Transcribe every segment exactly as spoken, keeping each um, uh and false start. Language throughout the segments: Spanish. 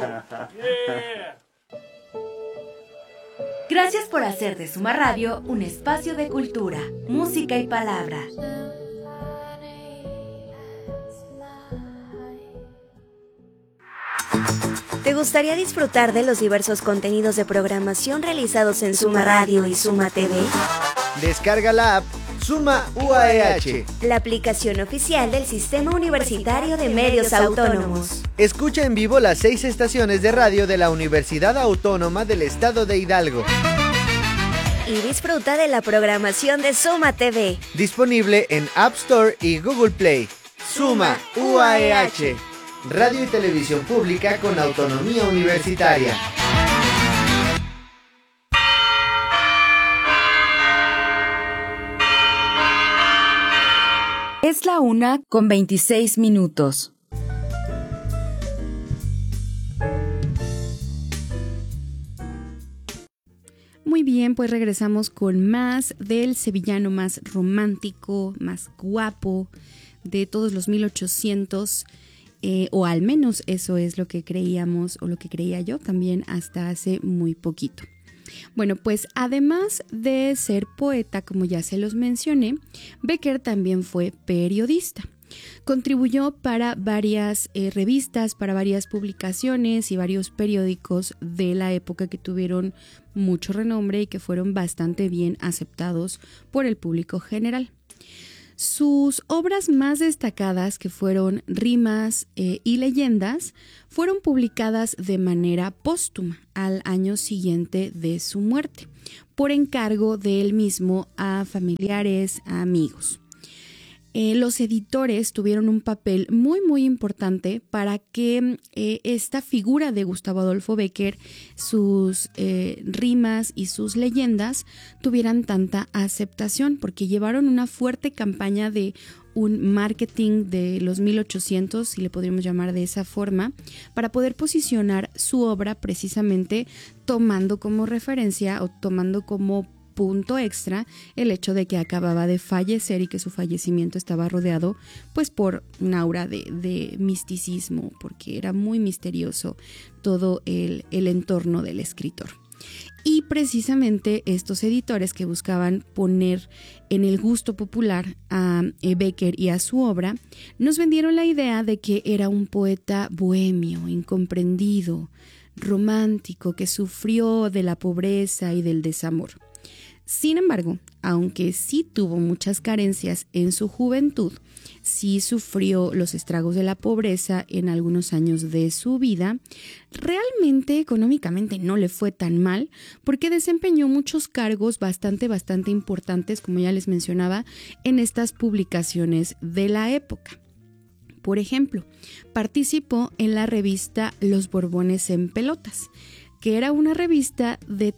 Gracias por hacer de Suma Radio un espacio de cultura, música y palabra. ¿Te gustaría disfrutar de los diversos contenidos de programación realizados en Suma Radio y Suma T V? Descarga la app Suma U A E H, la aplicación oficial del Sistema Universitario de Medios Autónomos. Escucha en vivo las seis estaciones de radio de la Universidad Autónoma del Estado de Hidalgo. Y disfruta de la programación de Suma T V. Disponible en App Store y Google Play. Suma U A E H, radio y televisión pública con autonomía universitaria. Es la una con veintiséis minutos. Muy bien, pues regresamos con más del sevillano más romántico, más guapo de todos los mil ochocientos, eh, o al menos eso es lo que creíamos, o lo que creía yo también hasta hace muy poquito. Bueno, pues además de ser poeta, como ya se los mencioné, Bécquer también fue periodista. Contribuyó para varias eh, revistas, para varias publicaciones y varios periódicos de la época que tuvieron mucho renombre y que fueron bastante bien aceptados por el público general. Sus obras más destacadas, que fueron Rimas eh, y Leyendas, fueron publicadas de manera póstuma al año siguiente de su muerte, por encargo de él mismo a familiares, a amigos. Eh, los editores tuvieron un papel muy muy importante para que eh, esta figura de Gustavo Adolfo Bécquer, sus eh, rimas y sus leyendas tuvieran tanta aceptación, porque llevaron una fuerte campaña de un marketing de los mil ochocientos, si le podríamos llamar de esa forma, para poder posicionar su obra precisamente tomando como referencia o tomando como punto extra el hecho de que acababa de fallecer y que su fallecimiento estaba rodeado pues por un aura de, de misticismo, porque era muy misterioso todo el, el entorno del escritor. Y precisamente estos editores que buscaban poner en el gusto popular a Bécquer y a su obra, nos vendieron la idea de que era un poeta bohemio, incomprendido, romántico, que sufrió de la pobreza y del desamor. Sin embargo, aunque sí tuvo muchas carencias en su juventud, sí sufrió los estragos de la pobreza en algunos años de su vida, realmente económicamente no le fue tan mal, porque desempeñó muchos cargos bastante, bastante importantes, como ya les mencionaba, en estas publicaciones de la época. Por ejemplo, participó en la revista Los Borbones en Pelotas, que era una revista de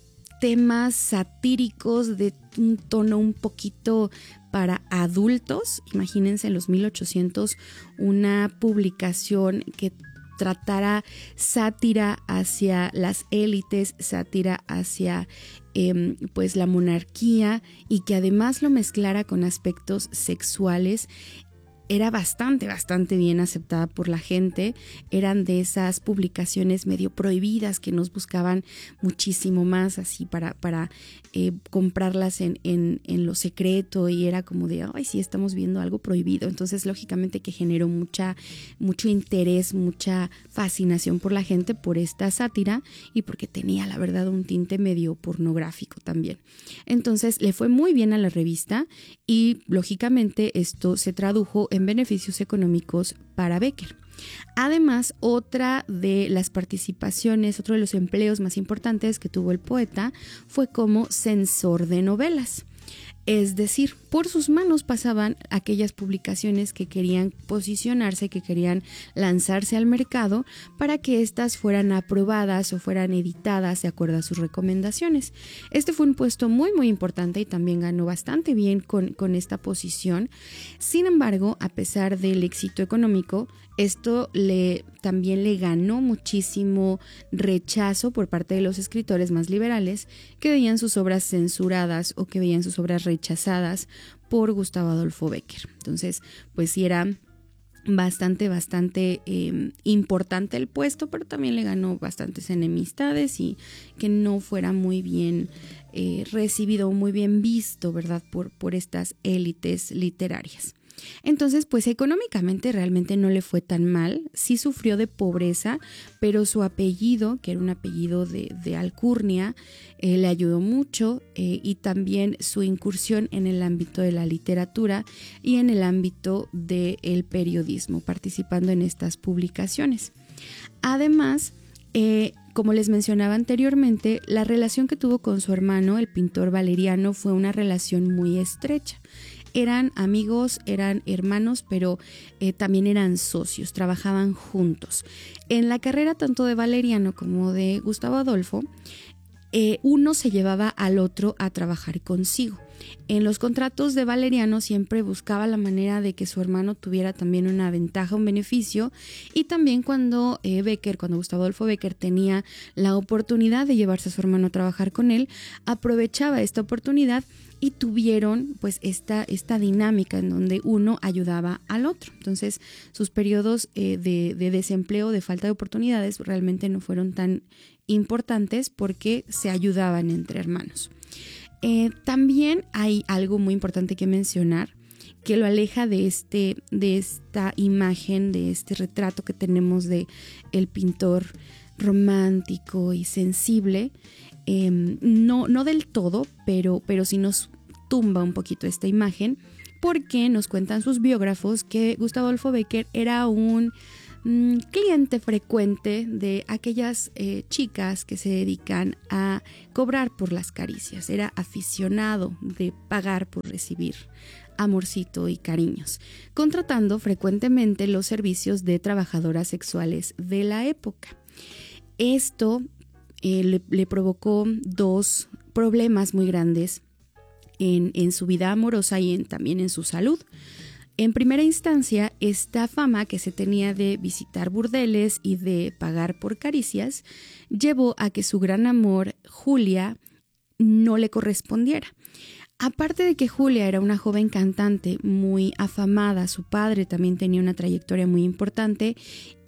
temas satíricos de un tono un poquito para adultos. Imagínense en los mil ochocientos una publicación que tratara sátira hacia las élites, sátira hacia eh, pues la monarquía, y que además lo mezclara con aspectos sexuales. Era bastante, bastante bien aceptada por la gente. Eran de esas publicaciones medio prohibidas que nos buscaban muchísimo más así para, para eh, comprarlas en, en, en lo secreto, y era como de, ay, sí, estamos viendo algo prohibido. Entonces, lógicamente que generó mucha, mucho interés, mucha fascinación por la gente por esta sátira, y porque tenía, la verdad, un tinte medio pornográfico también. Entonces, le fue muy bien a la revista, y lógicamente esto se tradujo en beneficios económicos para Bécquer. Además, otra de las participaciones, otro de los empleos más importantes que tuvo el poeta fue como censor de novelas. Es decir, por sus manos pasaban aquellas publicaciones que querían posicionarse, que querían lanzarse al mercado, para que éstas fueran aprobadas o fueran editadas de acuerdo a sus recomendaciones. Este fue un puesto muy muy importante, y también ganó bastante bien con, con esta posición. Sin embargo, a pesar del éxito económico, esto le, también le ganó muchísimo rechazo por parte de los escritores más liberales, que veían sus obras censuradas o que veían sus obras rechazadas por Gustavo Adolfo Bécquer. Entonces, pues sí era bastante, bastante eh, importante el puesto, pero también le ganó bastantes enemistades y que no fuera muy bien eh, recibido, muy bien visto, ¿verdad? Por, por estas élites literarias. Entonces, pues económicamente realmente no le fue tan mal, sí sufrió de pobreza, pero su apellido, que era un apellido de, de alcurnia, eh, le ayudó mucho eh, y también su incursión en el ámbito de la literatura y en el ámbito del periodismo, participando en estas publicaciones. Además, eh, como les mencionaba anteriormente, la relación que tuvo con su hermano, el pintor Valeriano, fue una relación muy estrecha. Eran amigos, eran hermanos, pero eh, también eran socios, trabajaban juntos. En la carrera tanto de Valeriano como de Gustavo Adolfo, eh, uno se llevaba al otro a trabajar consigo. En los contratos de Valeriano siempre buscaba la manera de que su hermano tuviera también una ventaja, un beneficio, y también cuando eh, Bécquer, cuando Gustavo Adolfo Bécquer tenía la oportunidad de llevarse a su hermano a trabajar con él, aprovechaba esta oportunidad y tuvieron pues esta, esta dinámica en donde uno ayudaba al otro. Entonces sus periodos eh, de, de desempleo, de falta de oportunidades realmente no fueron tan importantes porque se ayudaban entre hermanos. Eh, también hay algo muy importante que mencionar que lo aleja de, este, de esta imagen, de este retrato que tenemos de el pintor romántico y sensible. Eh, no, no del todo, pero, pero sí nos tumba un poquito esta imagen, porque nos cuentan sus biógrafos que Gustavo Adolfo Bécquer era un mm, cliente frecuente de aquellas eh, chicas que se dedican a cobrar por las caricias. Era aficionado de pagar por recibir amorcito y cariños, contratando frecuentemente los servicios de trabajadoras sexuales de la época. Esto Eh, le, le provocó dos problemas muy grandes en, en su vida amorosa y en, también en su salud. En primera instancia, esta fama que se tenía de visitar burdeles y de pagar por caricias llevó a que su gran amor, Julia, no le correspondiera. Aparte de que Julia era una joven cantante muy afamada, su padre también tenía una trayectoria muy importante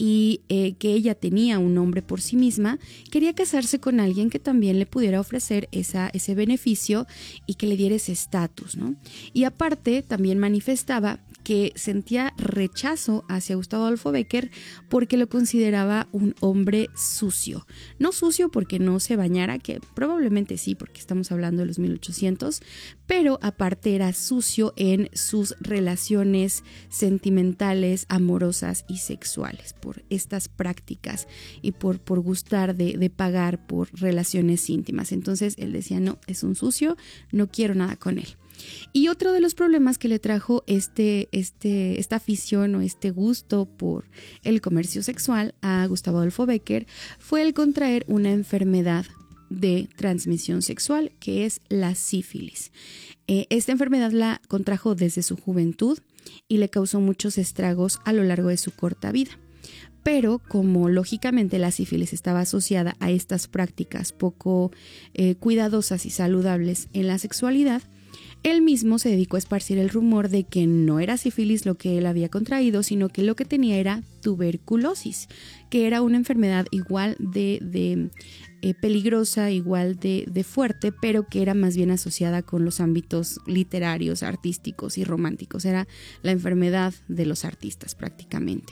y eh, que ella tenía un nombre por sí misma, quería casarse con alguien que también le pudiera ofrecer esa, ese beneficio y que le diera ese estatus, ¿no? Y aparte también manifestaba que sentía rechazo hacia Gustavo Adolfo Bécquer porque lo consideraba un hombre sucio. No sucio porque no se bañara, que probablemente sí, porque estamos hablando de los mil ochocientos, pero aparte era sucio en sus relaciones sentimentales, amorosas y sexuales, por estas prácticas y por, por gustar de, de pagar por relaciones íntimas. Entonces él decía, no, es un sucio, no quiero nada con él. Y otro de los problemas que le trajo este, este, esta afición o este gusto por el comercio sexual a Gustavo Adolfo Bécquer fue el contraer una enfermedad de transmisión sexual, que es la sífilis. Eh, esta enfermedad la contrajo desde su juventud y le causó muchos estragos a lo largo de su corta vida. Pero como lógicamente la sífilis estaba asociada a estas prácticas poco eh, cuidadosas y saludables en la sexualidad, él mismo se dedicó a esparcir el rumor de que no era sífilis lo que él había contraído, sino que lo que tenía era tuberculosis, que era una enfermedad igual de, de eh, peligrosa, igual de, de fuerte, pero que era más bien asociada con los ámbitos literarios, artísticos y románticos. Era la enfermedad de los artistas prácticamente.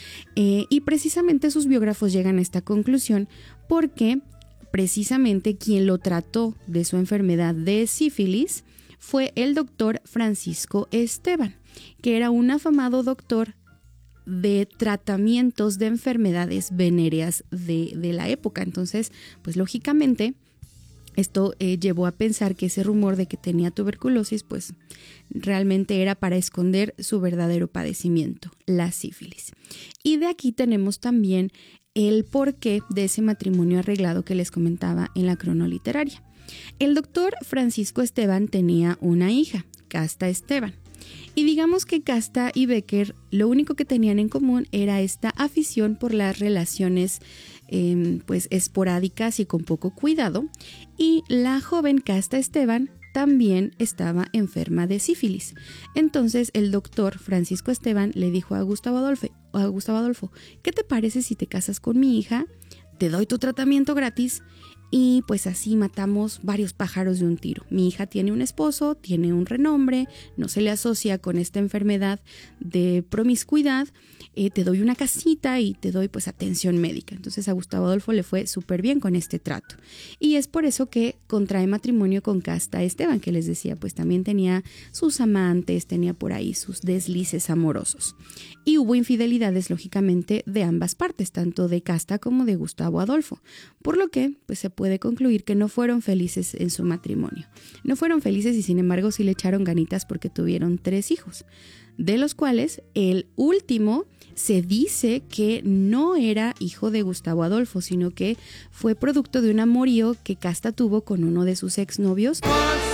Eh, y precisamente sus biógrafos llegan a esta conclusión porque precisamente quien lo trató de su enfermedad de sífilis fue el doctor Francisco Esteban, que era un afamado doctor de tratamientos de enfermedades venéreas de, de la época. Entonces, pues lógicamente, esto eh, llevó a pensar que ese rumor de que tenía tuberculosis, pues realmente era para esconder su verdadero padecimiento, la sífilis. Y de aquí tenemos también el porqué de ese matrimonio arreglado que les comentaba en la cronoliteraria. El doctor Francisco Esteban tenía una hija, Casta Esteban, y digamos que Casta y Bécquer lo único que tenían en común era esta afición por las relaciones eh, pues esporádicas y con poco cuidado, y la joven Casta Esteban también estaba enferma de sífilis. Entonces el doctor Francisco Esteban le dijo a Gustavo Adolfo, a Gustavo Adolfo, ¿qué te parece si te casas con mi hija? Te doy tu tratamiento gratis y pues así matamos varios pájaros de un tiro. Mi hija tiene un esposo, tiene un renombre, no se le asocia con esta enfermedad de promiscuidad, eh, te doy una casita y te doy pues atención médica. Entonces a Gustavo Adolfo le fue súper bien con este trato. Y es por eso que contrae matrimonio con Casta Esteban, que les decía, pues también tenía sus amantes, tenía por ahí sus deslices amorosos. Y hubo infidelidades, lógicamente, de ambas partes, tanto de Casta como de Gustavo Adolfo. Por lo que pues se puede concluir que no fueron felices en su matrimonio. No fueron felices y sin embargo sí le echaron ganitas porque tuvieron tres hijos, de los cuales el último se dice que no era hijo de Gustavo Adolfo, sino que fue producto de un amorío que Casta tuvo con uno de sus exnovios.